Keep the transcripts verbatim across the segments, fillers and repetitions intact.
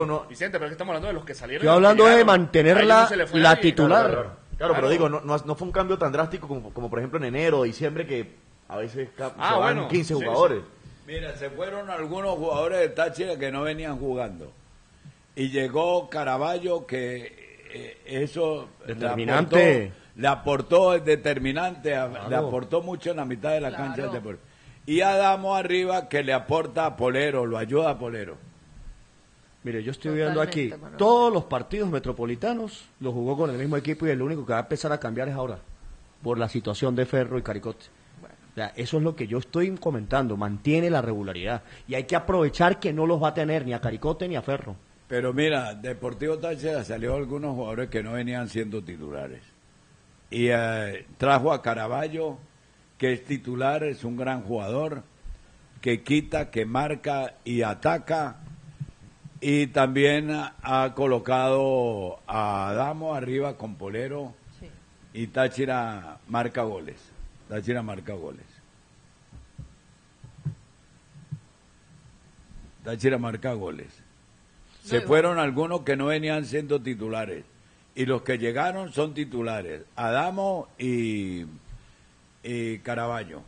no. Vicente, pero es que estamos hablando de los que salieron. Yo hablando de mantener la, no la titular. Claro, claro. Claro, pero digo, no, no, no fue un cambio tan drástico como, como por ejemplo en enero o diciembre, que a veces ca- Ah, se van bueno, quince sí, jugadores. sí. Mira, se fueron algunos jugadores de Táchira que no venían jugando. Y llegó Caraballo, que eh, eso Determinante. le aportó, le aportó es determinante, a- Claro. le aportó mucho en la mitad de la Claro. cancha del deporte. Y Adamo arriba, que le aporta a Polero, lo ayuda a Polero. Mire, yo estoy viendo aquí, Totalmente, Manolo. todos los partidos metropolitanos los jugó con el mismo equipo y el único que va a empezar a cambiar es ahora, por la situación de Ferro y Caricote. O sea, eso es lo que yo estoy comentando, mantiene la regularidad. Y hay que aprovechar que no los va a tener ni a Caricote ni a Ferro. Pero mira, Deportivo Táchira salió algunos jugadores que no venían siendo titulares. Y eh, trajo a Caraballo, que es titular, es un gran jugador, que quita, que marca y ataca. Y también ha, ha colocado a Adamo arriba con Polero, Sí. y Táchira marca goles. Táchira marca goles. Táchira marca goles. Se No, fueron algunos que no venían siendo titulares. Y los que llegaron son titulares. Adamo y, y Caraballo.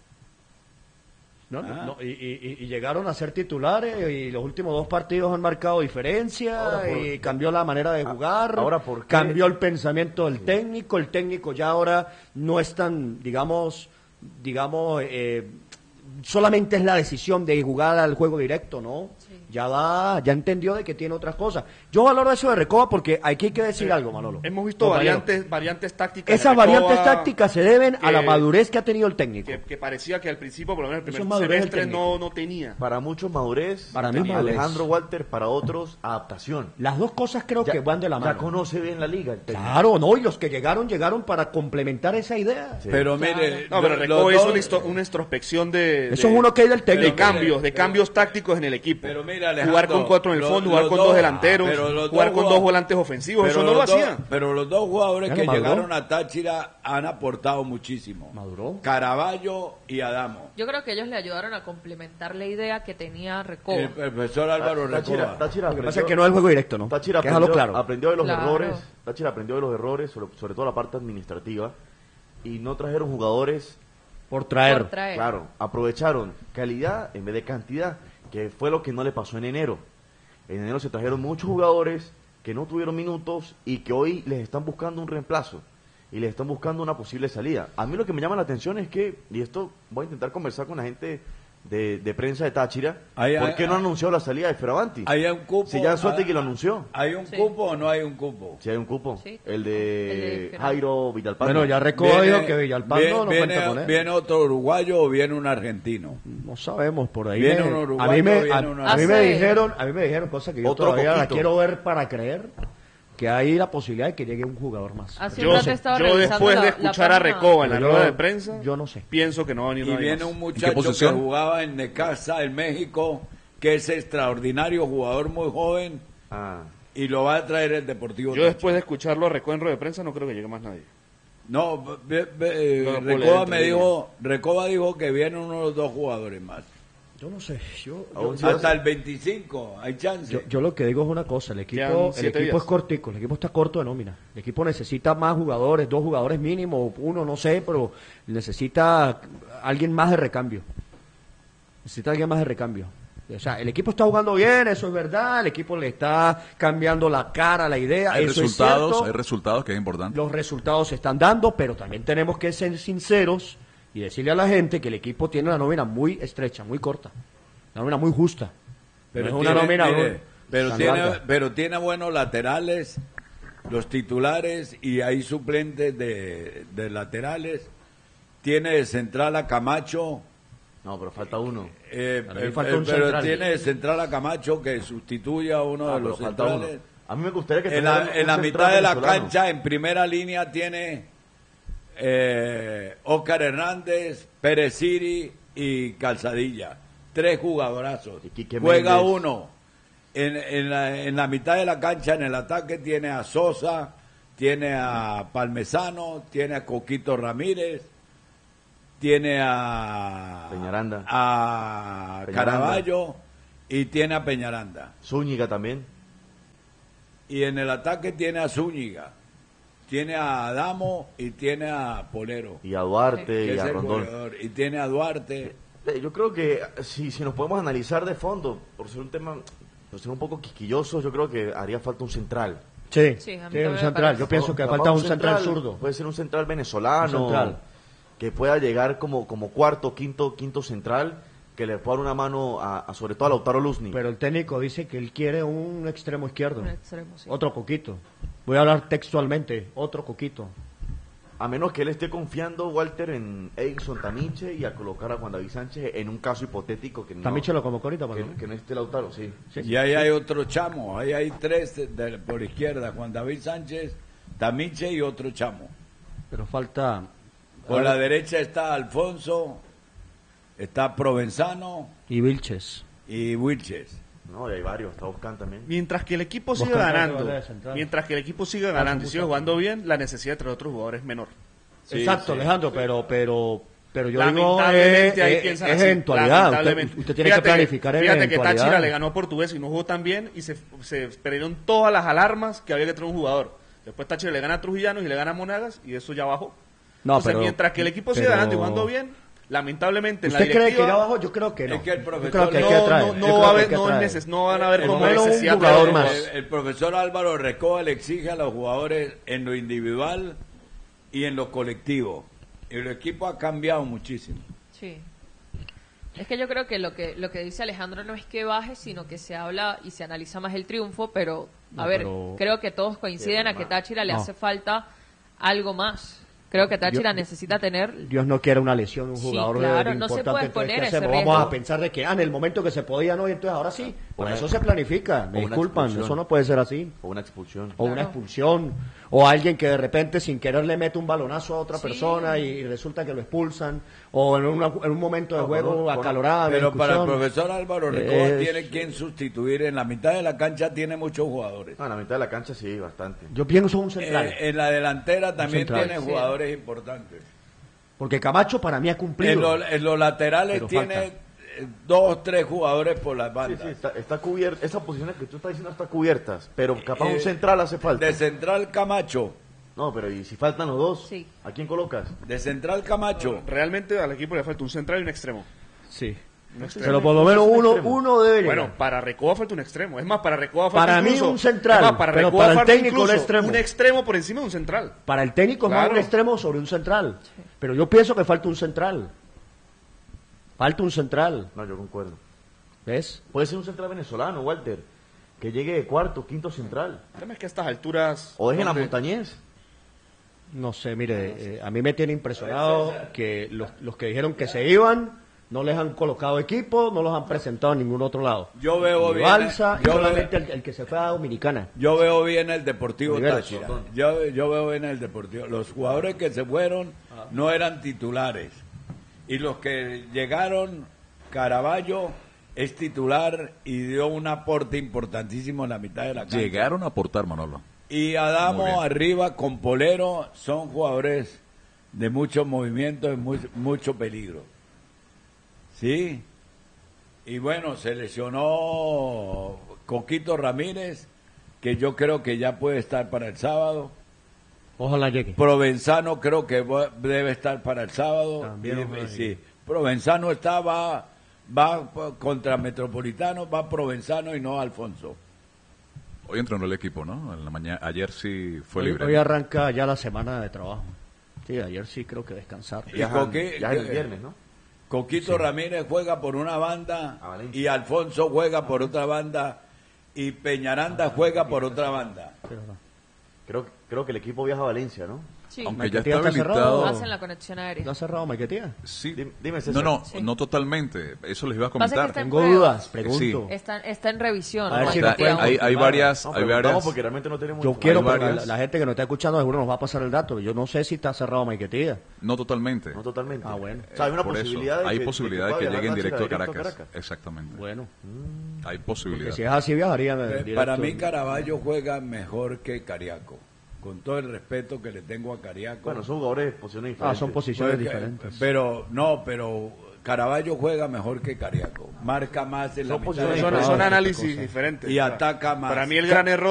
¿no? Ah. No, y, y- y llegaron a ser titulares y los últimos dos partidos han marcado diferencia Ahora por- y cambió la manera de jugar, ahora ¿por qué? cambió el pensamiento del técnico, el técnico ya ahora no es tan, digamos, digamos, eh, solamente es la decisión de jugar al juego directo, ¿no? Sí. Ya va, ya entendió de que tiene otras cosas. Yo valoro eso de Recoba porque aquí hay que decir algo, Manolo. Hemos visto Compañero. variantes, variantes tácticas. Esas de Recoba variantes tácticas se deben a la que- madurez que ha tenido el técnico. Que, que parecía que al principio, por lo menos el Eso primer es madurez del semestre, técnico. no, no tenía. Para muchos madurez, Para mí tenía madurez. Alejandro Walter, para otros adaptación. Las dos cosas creo que van de la Ya mano. conoce bien la liga el técnico. Claro, no, y los que llegaron, llegaron para complementar esa idea. Sí. Pero Claro. mire, No, pero lo- Recoba los hizo dos- una, histo- una introspección de, Eso de- es uno que hay del técnico. de cambios, de Pero- cambios tácticos en el equipo. Pero mira, Alejandro, jugar con cuatro en el los- fondo, jugar los con dos- dos delanteros, pero los jugar dos con jugad- dos volantes ofensivos, eso pero no lo los dos- hacía. Pero los dos jugadores Ya que lo maduró. llegaron a Táchira han aportado muchísimo. Maduró. Caraballo y Adamo. Yo creo que ellos le ayudaron a complementar la idea que tenía Recoba. El profesor Álvaro Táchira, Recoba. Táchira Lo que pasa aprendió- es que no es el juego directo, ¿no? Táchira Que déjalo aprendió, claro. aprendió de los Claro. errores, Táchira aprendió de los errores, sobre, sobre todo la parte administrativa, y no trajeron jugadores, Por traer. Por traer. claro, aprovecharon calidad en vez de cantidad, que fue lo que no le pasó en enero. En enero se trajeron muchos jugadores que no tuvieron minutos y que hoy les están buscando un reemplazo y les están buscando una posible salida. A mí lo que me llama la atención es que, y esto voy a intentar conversar con la gente de, de prensa de Táchira, Ahí ¿por hay- qué no hay- anunció la salida de Feravanti? ¿Hay un cupo? Si ya suerte que lo anunció. ¿Hay un Sí. cupo o no hay un cupo? Si hay un cupo. Sí. El de, El de Jairo Villalpando. Bueno, ya Recoba dijo que Villalpando viene, no viene- cuenta con él. ¿Viene otro uruguayo o viene un argentino? No sabemos por ahí. Viene me- un uruguayo, a mí me, viene a, un a mí me Hace- dijeron, a mí me dijeron cosas que yo Otro todavía la coquito. quiero ver para creer que hay la posibilidad de que llegue un jugador más. Hace Yo, un rato estaba yo revisando después la- de la escuchar a página. Recoba en la Yo- rueda de prensa, yo no sé. pienso que no va a venir Y nadie viene más. un muchacho que posición? jugaba en Necaxa, en México, que es extraordinario, jugador muy joven, Ah, y lo va a traer el Deportivo Yo Táchira. después de escucharlo a Recoba en rueda de prensa no creo que llegue más nadie. No, ve- ve- eh, No lo puedo Recoba leer me entre dijo, Recoba dijo que vienen uno o dos jugadores más. Yo no sé. Yo, yo, Aún sí. Hasta el veinticinco, hay chance. yo- yo lo que digo es una cosa. El equipo, Quedan el siete equipo días. es cortico. El equipo está corto de nómina. El equipo necesita más jugadores, dos jugadores mínimo, uno no sé, pero necesita alguien más de recambio. Necesita alguien más de recambio. O sea, el equipo está jugando bien, eso es verdad. El equipo le está cambiando la cara, la idea. Hay eso resultados, es cierto. hay resultados que es importante. Los resultados se están dando, pero también tenemos que ser sinceros y decirle a la gente que el equipo tiene una nómina muy estrecha, muy corta, una nómina muy justa. Pero No es una tiene, nómina mire, muy- pero tan tiene, larga. pero tiene buenos laterales, los titulares, y hay suplentes de, de laterales. Tiene de central a Camacho, no, pero falta uno. eh, Para mí eh, falta eh, un pero central. tiene de central a Camacho que sustituye a uno Ah, de pero los falta uno. centrales. A mí me gustaría que En tuviera la, un en la central mitad de la venezolano. cancha, en primera línea, tiene eh, Óscar Hernández, Pérez Siri y Calzadilla. Tres jugadorazos. Y Quique Juega Méndez. uno. En, en, la, en la mitad de la cancha, en el ataque, tiene a Sosa, tiene a Palmesano, tiene a Coquito Ramírez, tiene a Peñaranda. a Peñaranda. Caraballo y tiene a Peñaranda. Zúñiga también. Y en el ataque tiene a Zúñiga, tiene a Adamo y tiene a Polero, Y a Duarte que y es a el Rondón. goleador, y tiene a Duarte. Eh, Yo creo que si, si nos podemos analizar de fondo, por ser un tema, por ser un poco quisquilloso, yo creo que haría falta un central. Sí, Sí, a mí sí, un también me central. parece. Yo pienso que Capaz falta un central zurdo. Puede ser un central venezolano. Un central. Que pueda llegar como, como cuarto, quinto, quinto central, que le pueda dar una mano a, a sobre todo a Lautaro Luzni. Pero el técnico dice que él quiere un extremo izquierdo. Un extremo, sí. Otro coquito. Voy a hablar textualmente. Otro coquito. A menos que él esté confiando, Walter, en Edson Tamiche y a colocar a Juan David Sánchez en un caso hipotético que no, Tamiche lo convocó ahorita, que, Pablo. que no esté Lautaro, sí. Sí. Y ahí hay otro chamo, ahí hay tres de- de- por izquierda, Juan David Sánchez, Tamiche y otro chamo. Pero falta... Por la derecha está Alfonso, está Provenzano Y Vilches. y Wilches. No, y hay varios, está buscando también. Mientras que el equipo Vos siga cantás que ganando, vale de central. mientras que el equipo siga Ah, ganando y son siga muchos. jugando bien, la necesidad de traer otros jugadores es menor. Sí, Exacto, sí. Alejandro, pero pero pero yo digo Lamentablemente eh, ahí eh, piensan es así, eventualidad. Usted, lamentablemente. usted tiene Fíjate que planificar en Fíjate que eventualidad. Táchira le ganó a Portugués y no jugó tan bien y se, se perdieron todas las alarmas que había que traer un jugador. Después Táchira le gana a Trujillanos y le gana a Monagas y eso ya bajó. No, Entonces, pero- mientras que el equipo siga pero- ganando y jugando bien, lamentablemente en la ¿Usted cree que directiva irá abajo? Yo creo que no. Es que el Yo profesor creo que hay no, que traer. no, Yo no creo va a que hay haber, que no, traer. neces- no van a haber Por como lo menos un necesidad de jugador traer más. jugadores. El, el profesor Álvaro Recoba le exige a los jugadores en lo individual y en lo colectivo. El equipo ha cambiado muchísimo. Sí. Es que yo creo que lo que lo que dice Alejandro no es que baje, sino que se habla y se analiza más el triunfo, pero a No, ver, pero- creo que todos coinciden a que Táchira le No. hace falta algo más. Creo que Táchira Yo- necesita tener Dios no quiere una lesión de un Sí, jugador claro, de no se importante. puede Entonces, poner ¿qué ese hacemos? riesgo. Vamos a pensar de que ah, en el momento que se podía no, y entonces ahora sí. Por Una- eso se planifica. Me o una disculpan, expulsión. eso no puede ser así. O una expulsión. O una Claro. expulsión, o alguien que de repente sin querer le mete un balonazo a otra Sí. persona y, y resulta que lo expulsan, o en, una- en un momento de No, juego con- con- acalorada. de Pero para el discusión. profesor Álvaro Recoba Es- tiene quien sustituir. En la mitad de la cancha tiene muchos jugadores. No, en la mitad de la cancha sí, bastante. Yo pienso un central, Eh, en la delantera también central. tiene Sí. jugadores importantes. porque Camacho para mí ha En, cumplido. lo- en los laterales Pero tiene falta. eh, dos, tres jugadores por las Sí, bandas. sí, está, está cubierta. Esas posiciones que tú estás diciendo están cubiertas, pero capaz Eh, un central hace falta. De central Camacho. No, pero ¿y si faltan los dos? Sí. ¿A quién colocas? De central Camacho. Realmente al equipo le falta un central y un extremo. Sí. Un extremo. Pero por lo menos un uno, extremo. uno debe llegar. Bueno, para Recoba falta un extremo. Es más, para Recoba falta Para mí incluso- un central, es más, para pero Recoba para el falta técnico un incluso extremo. un extremo por encima de un central. Para el técnico es más Claro. un extremo sobre un central. Pero yo pienso que falta un central. Falta un central. No, yo concuerdo. ¿Ves? Puede ser un central venezolano, Walter, que llegue de cuarto, quinto central. El tema es que a estas alturas... O dejen la hombre, montañés. No sé, mire, eh, a mí me tiene impresionado que los, los que dijeron que se iban no les han colocado equipo, no los han presentado en ningún otro lado. Yo veo Ni bien. Balsa y yo, solamente veo, el, el que se fue a Dominicana. yo veo bien el Deportivo Rivero, Táchira. Yo, yo veo bien el Deportivo. Los jugadores que se fueron no eran titulares. Y los que llegaron, Caraballo es titular y dio un aporte importantísimo en la mitad de la cancha. Llegaron a aportar, Manolo. Y Muy Adamo bien. arriba con Polero son jugadores de mucho movimiento y muy- mucho peligro. ¿Sí? Y bueno, se lesionó Coquito Ramírez, que yo creo que ya puede estar para el sábado. Ojalá llegue. Provenzano creo que va- debe estar para el sábado. También Y- ojalá sí. llegue. Provenzano está, va, va contra Metropolitano, va Provenzano y no Alfonso. Hoy entrenó el equipo, ¿no? En la mañana, ayer sí fue Hoy, libre. hoy arranca ya la semana de trabajo. Sí, ayer sí creo que descansar. Y Viajan- Coque- ya es el que- viernes, ¿no? Coquito Ramírez juega por una banda A Valencia. y Alfonso juega por otra banda y Peñaranda juega por otra banda. Pero no. Creo, creo que el equipo viaja a Valencia, ¿no? sí, Aunque ya Maiquetía está está cerrado. habilitado. hacen la conexión aérea. ¿No ha cerrado Maiquetía? Sí. Dime- dime, no, César. no, Sí. no totalmente. Eso les iba a Pasa que comentar. está en Tengo pruebas. dudas, pregunto. Sí. Está, está en revisión. A ver no si hay nos Está- pueden confirmado. hay, hay confirmar. varias, No, hay preguntamos varias. porque realmente no tenemos... Yo quiero, Hay porque varias. la, la gente que nos está escuchando seguro nos va a pasar el dato. Yo no sé si está cerrado Maiquetía. No totalmente. No totalmente. Ah, bueno. O sea, hay una Por eso, posibilidad de hay que, posibilidad de que, pueda lleguen viajar directo a Táchira Caracas. Exactamente. Bueno, Hay que posibilidad. si es así viajaría. Eh, directo. Para mí Caraballo juega mejor que Cariaco, con todo el respeto que le tengo a Cariaco. Bueno, son jugadores de posiciones Ah, diferentes. son posiciones Juega- diferentes. Pero no, pero Caraballo juega mejor que Cariaco, marca más en la Son mitad posiciones de Son, la son cancha análisis diferentes. y ataca más. Para mí el gran error